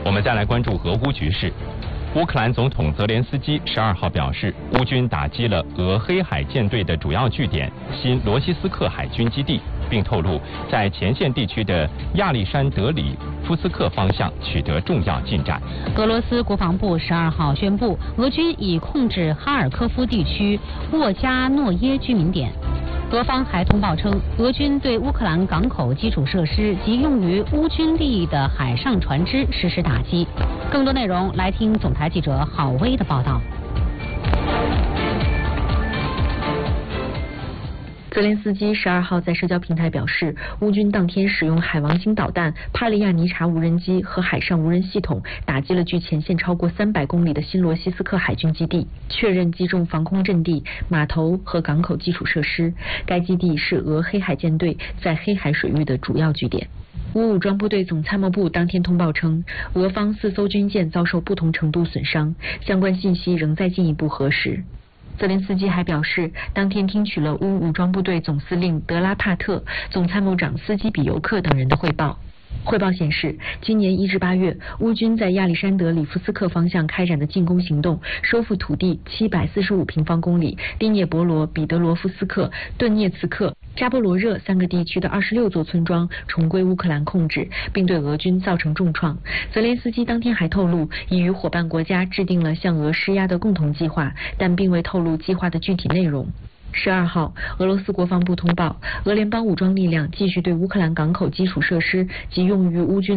我们再来关注俄乌局势。乌克兰总统泽连斯基12号表示，乌军打击了俄黑海舰队的主要据点新罗西斯克海军基地，并透露在前线地区的亚历山德里夫斯克方向取得重要进展。 俄罗斯国防部12号宣布，俄军已控制哈尔科夫地区沃加诺耶居民点。俄方还通报称，俄军对乌克兰港口基础设施及用于乌军利益的海上船只实施打击。更多内容来听总台记者郝薇的报道。 泽连斯基12号在社交平台表示，乌军当天使用海王星导弹、帕利亚尼察无人机和海上无人系统打击了距前线超过300公里的新罗西斯克海军基地，确认击中防空阵地、码头和港口基础设施。该基地是俄黑海舰队在黑海水域的主要据点。乌武装部队总参谋部当天通报称，俄方4艘军舰遭受不同程度损伤，相关信息仍在进一步核实。泽连斯基还表示，当天听取了乌武装部队总司令德拉帕特、总参谋长斯基比尤克等人的汇报。汇报显示，今年1至8月，乌军在亚历山德里夫斯克方向开展的进攻行动，收复土地745平方公里，第聂伯罗、彼得罗夫斯克、顿涅茨克、扎波罗热3个地区的26座村庄重归乌克兰控制，并对俄军造成重创。泽连斯基当天还透露，已与伙伴国家制定了向俄施压的共同计划，但并未透露计划的具体内容。12号，俄罗斯国防部通报，俄联邦武装力量继续对乌克兰港口基础设施及用于乌军